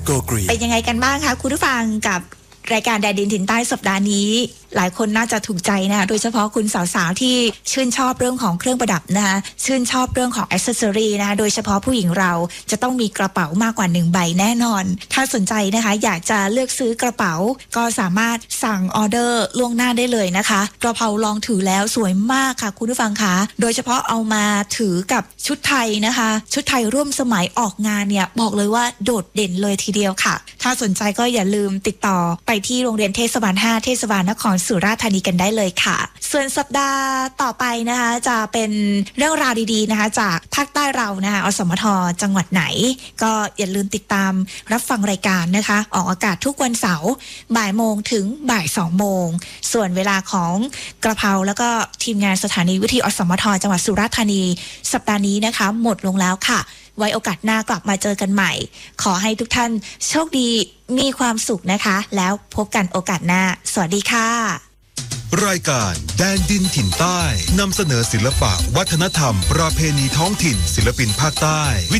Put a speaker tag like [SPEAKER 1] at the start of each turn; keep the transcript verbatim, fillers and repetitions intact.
[SPEAKER 1] Go Green
[SPEAKER 2] เป็นยังไงกันบ้างคะคุณผู้ฟังกับรายการแดนดินถิ่นใต้สัปดาห์นี้หลายคนน่าจะถูกใจนะคะโดยเฉพาะคุณสาวๆที่ชื่นชอบเรื่องของเครื่องประดับนะคะชื่นชอบเรื่องของแอคเซสซอรีนะคะโดยเฉพาะผู้หญิงเราจะต้องมีกระเป๋ามากกว่าหนึ่งใบแน่นอนถ้าสนใจนะคะอยากจะเลือกซื้อกระเป๋าก็สามารถสั่งออเดอร์ล่วงหน้าได้เลยนะคะกระเป๋าลองถือแล้วสวยมากค่ะคุณผู้ฟังคะโดยเฉพาะเอามาถือกับชุดไทยนะคะชุดไทยร่วมสมัยออกงานเนี่ยบอกเลยว่าโดดเด่นเลยทีเดียวค่ะถ้าสนใจก็อย่าลืมติดต่อไปที่โรงเรียนเทศบาลห้าเทศบาลนครสุราษฎร์ธานีกันได้เลยค่ะส่วนสัปดาห์ต่อไปนะคะจะเป็นเรื่องราวดีๆนะคะจากภาคใต้เรานะคะอสมทจังหวัดไหนก็อย่าลืมติดตามรับฟังรายการนะคะออกอากาศทุกวันเสาร์บ่ายโมงถึงบ่ายสองโมงส่วนเวลาของกระเพราแล้วก็ทีมงานสถานีวิทยุอสมทจังหวัดสุราษฎร์ธานีสัปดาห์นี้นะคะหมดลงแล้วค่ะไว้โอกาสหน้ากลับมาเจอกันใหม่ขอให้ทุกท่านโชคดีมีความสุขนะคะแล้วพบกันโอกาสหน้าสวัสดีค่ะ
[SPEAKER 1] รายการแดนดินถิ่นใต้นำเสนอศิลปะวัฒนธรรมประเพณีท้องถิ่นศิลปินภาคใต้วิ